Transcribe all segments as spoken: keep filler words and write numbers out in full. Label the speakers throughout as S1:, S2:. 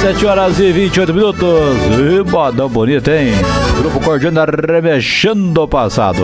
S1: sete horas e vinte e oito minutos. E modão bonito, hein? Grupo Cordiano remexendo o passado.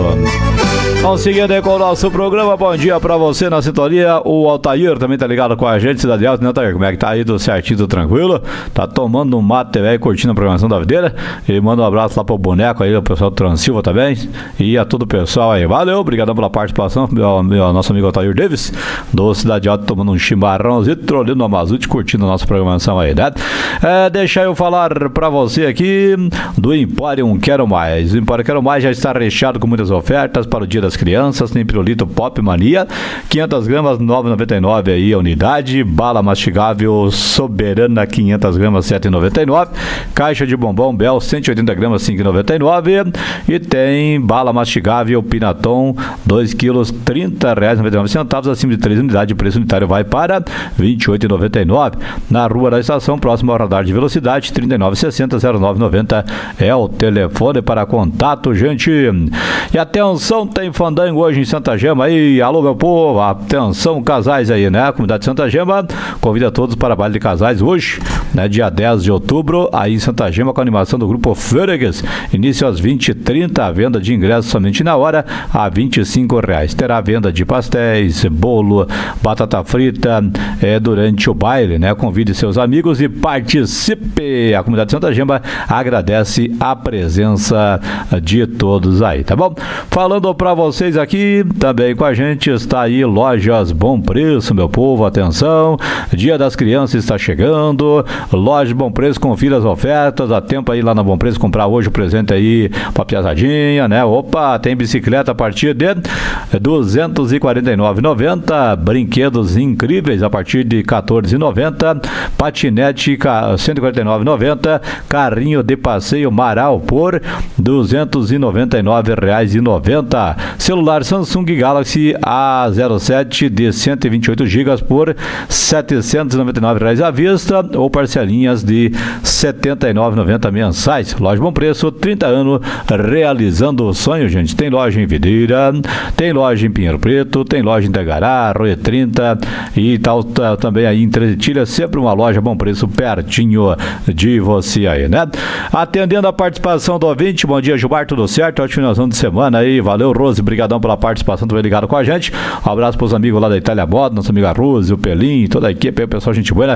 S1: Vamos seguindo aí com o nosso programa. Bom dia pra você na sintonia. O Altair também tá ligado com a gente, Cidade Alta, né, Altair? Como é que tá aí? Tudo certinho, tudo tranquilo? Tá tomando um mate aí, curtindo a programação da videira. E manda um abraço lá pro boneco aí, o pessoal do Transilva também. E a todo o pessoal aí. Valeu, obrigadão pela participação. Meu, meu, nosso amigo Altair Davis, do Cidade Alta, tomando um chimarrãozinho, trolando no Amazute, curtindo a nossa programação aí, né? É, deixa eu falar pra você aqui do Empório Quero Mais. O Empório Quero Mais já está recheado com muitas ofertas para o Dia das Crianças. Tem pirulito Pop Mania, quinhentas gramas, nove reais e noventa e nove aí a unidade. Bala mastigável Soberana, quinhentas gramas, sete reais e noventa e nove. Caixa de bombom Bel, cento e oitenta gramas, cinco reais e noventa e nove. E tem bala mastigável Pinaton, dois quilos, trinta reais e noventa e nove centavos. Acima de três unidades, o preço unitário vai para vinte e oito reais e noventa e nove. Na Rua da Estação, próximo ao radar de velocidade, trinta e nove sessenta, zero nove noventa é o telefone para contato, gente. E atenção, tem fandango hoje em Santa Gema aí. Alô, meu povo, atenção, casais aí, né? A comunidade de Santa Gema convida todos para baile de casais hoje, né? Dia dez de outubro, aí em Santa Gema, com a animação do grupo Fêregues. Início às vinte e trinta, a venda de ingressos somente na hora, a vinte e cinco reais. Terá venda de pastéis, bolo, batata frita é, durante o baile, né? Convide seus amigos e participe. A comunidade de Santa Gema agradece a presença de todos aí, tá bom? Falando pra vocês aqui, também com a gente está aí Lojas Bom Preço, meu povo, atenção, Dia das Crianças está chegando, Lojas Bom Preço, confira as ofertas, dá tempo aí lá na Bom Preço comprar hoje o presente aí pra piazadinha, né? Opa, tem bicicleta a partir de duzentos e quarenta e nove reais e noventa centavos, brinquedos incríveis a partir de quatorze reais e noventa centavos, patinete cento e quarenta e nove reais e noventa centavos, carrinho de passeio Marau por duzentos e noventa e nove reais e noventa centavos, celular Samsung Galaxy A zero sete de cento e vinte e oito gigas por setecentos e noventa e nove reais à vista ou parcelinhas de setenta e nove reais e noventa centavos mensais. Loja Bom Preço, trinta anos realizando o sonho, gente. Tem loja em Videira, tem loja em Pinheiro Preto, tem loja em Tegará, Arroio trinta e tal, tá, também aí em Treze Tilhas, sempre uma loja Bom Preço pertinho de você aí, né? Atendendo a participação do ouvinte, bom dia, Gilmar, tudo certo? Ótima finalização de semana aí, valeu, Rose, brigadão pela participação, também ligado com a gente. Um abraço pros amigos lá da Itália Moto, nossa amiga Rose, o Pelim, toda a equipe aí, o pessoal, gente boa,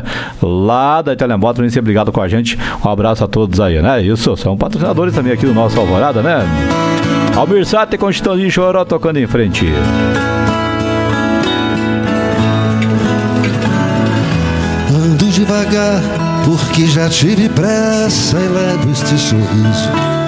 S1: lá da Itália Moto, também sempre ligado com a gente. Um abraço a todos aí, né? Isso, são patrocinadores também aqui do nosso Alvorada, né? Almir Sate com Chitãozinho Choró tocando em frente.
S2: Ando devagar, porque já tive pressa e levo este sorriso